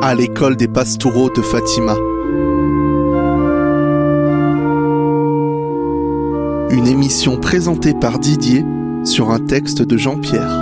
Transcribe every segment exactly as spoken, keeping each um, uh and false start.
à l'école des Pastoureaux de Fatima. Une émission présentée par Didier sur un texte de Jean-Pierre.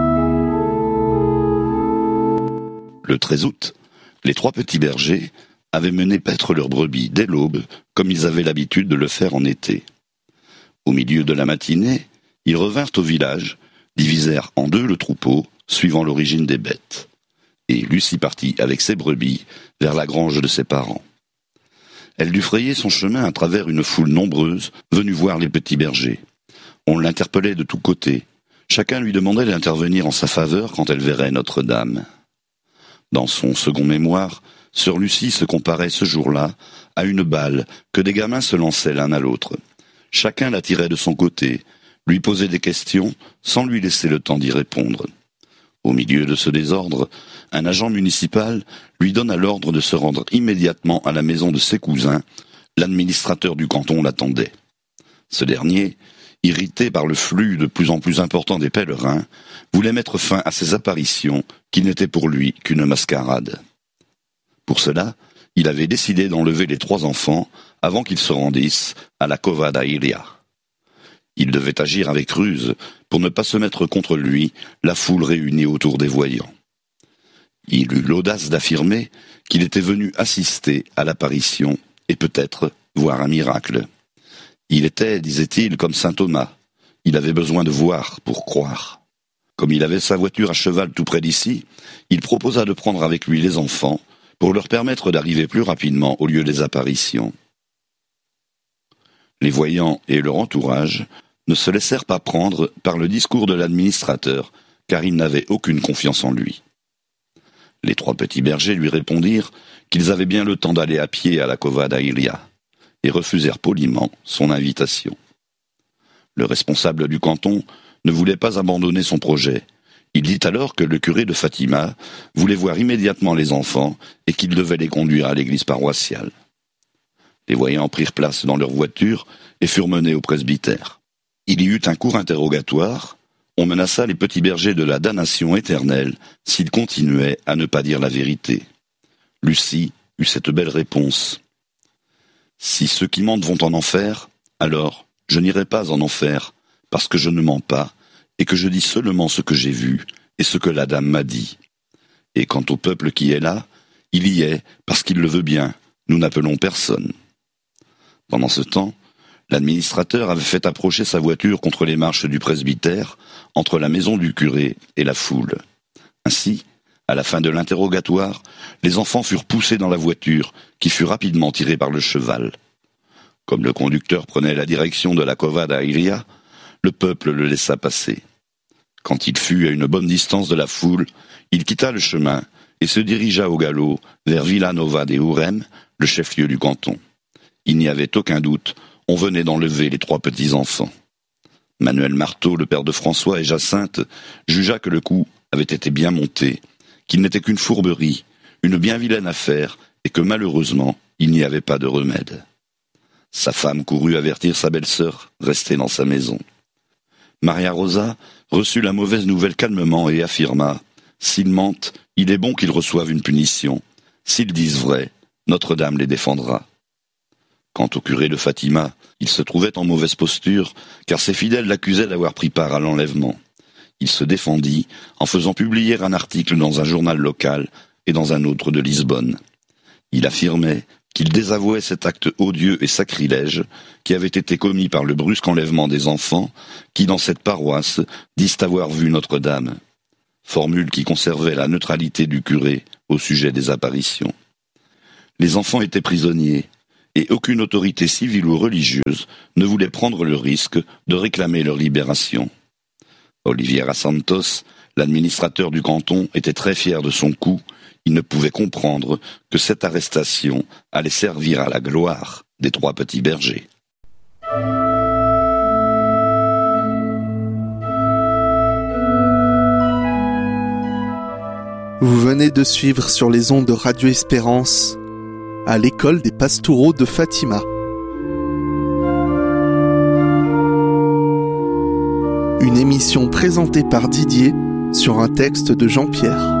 Le treize août, les trois petits bergers avaient mené paître leurs brebis dès l'aube, comme ils avaient l'habitude de le faire en été. Au milieu de la matinée, ils revinrent au village, divisèrent en deux le troupeau, suivant l'origine des bêtes. Et Lucie partit avec ses brebis vers la grange de ses parents. Elle dut frayer son chemin à travers une foule nombreuse venue voir les petits bergers. On l'interpellait de tous côtés. Chacun lui demandait d'intervenir en sa faveur quand elle verrait Notre-Dame. Dans son second mémoire, sœur Lucie se comparait ce jour-là à une balle que des gamins se lançaient l'un à l'autre. Chacun la tirait de son côté, lui posait des questions sans lui laisser le temps d'y répondre. Au milieu de ce désordre, un agent municipal lui donna l'ordre de se rendre immédiatement à la maison de ses cousins. L'administrateur du canton l'attendait. Ce dernier, irrité par le flux de plus en plus important des pèlerins, voulait mettre fin à ces apparitions qui n'étaient pour lui qu'une mascarade. Pour cela, il avait décidé d'enlever les trois enfants avant qu'ils se rendissent à la Cova da Iria. Il devait agir avec ruse pour ne pas se mettre contre lui la foule réunie autour des voyants. Il eut l'audace d'affirmer qu'il était venu assister à l'apparition et peut-être voir un miracle. Il était, disait-il, comme saint Thomas. Il avait besoin de voir pour croire. Comme il avait sa voiture à cheval tout près d'ici, il proposa de prendre avec lui les enfants pour leur permettre d'arriver plus rapidement au lieu des apparitions. Les voyants et leur entourage ne se laissèrent pas prendre par le discours de l'administrateur, car ils n'avaient aucune confiance en lui. Les trois petits bergers lui répondirent qu'ils avaient bien le temps d'aller à pied à la Cova da Iria, et refusèrent poliment son invitation. Le responsable du canton ne voulait pas abandonner son projet. Il dit alors que le curé de Fatima voulait voir immédiatement les enfants et qu'il devait les conduire à l'église paroissiale. Les voyants prirent place dans leur voiture et furent menés au presbytère. Il y eut un court interrogatoire. On menaça les petits bergers de la damnation éternelle s'ils continuaient à ne pas dire la vérité. Lucie eut cette belle réponse. « Si ceux qui mentent vont en enfer, alors je n'irai pas en enfer, parce que je ne mens pas, et que je dis seulement ce que j'ai vu et ce que la dame m'a dit. Et quant au peuple qui est là, il y est parce qu'il le veut bien, nous n'appelons personne. » Pendant ce temps, l'administrateur avait fait approcher sa voiture contre les marches du presbytère, entre la maison du curé et la foule. Ainsi, à la fin de l'interrogatoire, les enfants furent poussés dans la voiture, qui fut rapidement tirée par le cheval. Comme le conducteur prenait la direction de la Cova da Iria, le peuple le laissa passer. Quand il fut à une bonne distance de la foule, il quitta le chemin et se dirigea au galop vers Villanova de Urem, le chef-lieu du canton. Il n'y avait aucun doute, on venait d'enlever les trois petits-enfants. Manuel Marteau, le père de François et Jacinthe, jugea que le coup avait été bien monté, qu'il n'était qu'une fourberie, une bien vilaine affaire, et que malheureusement, il n'y avait pas de remède. Sa femme courut avertir sa belle-sœur, restée dans sa maison. Maria Rosa reçut la mauvaise nouvelle calmement et affirma « S'ils mentent, il est bon qu'ils reçoivent une punition. S'ils disent vrai, Notre-Dame les défendra. » Quant au curé de Fatima, il se trouvait en mauvaise posture, car ses fidèles l'accusaient d'avoir pris part à l'enlèvement. Il se défendit en faisant publier un article dans un journal local et dans un autre de Lisbonne. Il affirmait qu'il désavouait cet acte odieux et sacrilège qui avait été commis par le brusque enlèvement des enfants qui, dans cette paroisse, disent avoir vu Notre-Dame. Formule qui conservait la neutralité du curé au sujet des apparitions. Les enfants étaient prisonniers, et aucune autorité civile ou religieuse ne voulait prendre le risque de réclamer leur libération. Oliveira Santos, l'administrateur du canton, était très fier de son coup. Il ne pouvait comprendre que cette arrestation allait servir à la gloire des trois petits bergers. Vous venez de suivre sur les ondes de Radio Espérance à l'école des Pastoureaux de Fatima. Une émission présentée par Didier sur un texte de Jean-Pierre.